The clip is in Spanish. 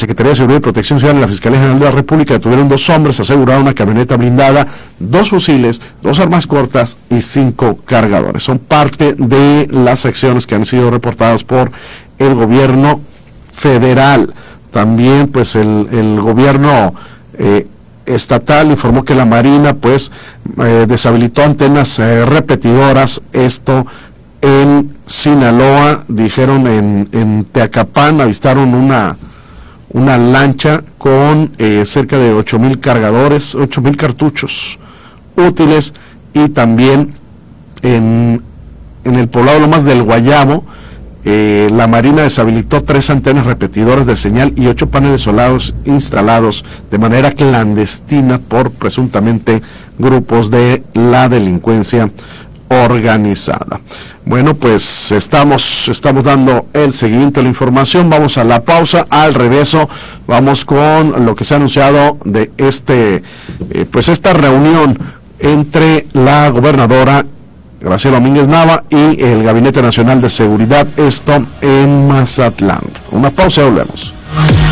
Secretaría de Seguridad y Protección Ciudadana y la Fiscalía General de la República detuvieron 2 hombres, aseguraron una camioneta blindada, 2 fusiles, 2 armas cortas y 5 cargadores. Son parte de las acciones que han sido reportadas por el gobierno federal. También pues el gobierno estatal informó que la Marina pues deshabilitó antenas repetidoras, esto en Sinaloa. Dijeron en Teacapán avistaron una lancha con cerca de 8,000 cargadores, 8,000 cartuchos útiles, y también en el poblado Lomas del Guayabo la Marina deshabilitó 3 antenas repetidoras de señal y 8 paneles solares instalados de manera clandestina por presuntamente grupos de la delincuencia organizada. Bueno, pues estamos dando el seguimiento a la información. Vamos a la pausa. Al regreso vamos con lo que se ha anunciado de esta reunión entre la gobernadora Graciela Domínguez Nava y el Gabinete Nacional de Seguridad, esto en Mazatlán. Una pausa y volvemos.